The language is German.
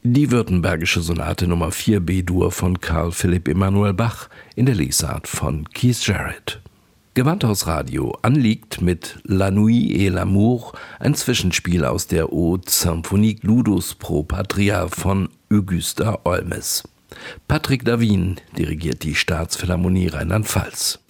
Die Württembergische Sonate Nummer 4 B-Dur von Carl Philipp Emanuel Bach in der Lesart von Keith Jarrett. Gewandhausradio anliegt mit La Nuit et l'amour, ein Zwischenspiel aus der Ode Symphonique Ludus pro Patria von Augusta Olmes. Patrick Davin dirigiert die Staatsphilharmonie Rheinland-Pfalz.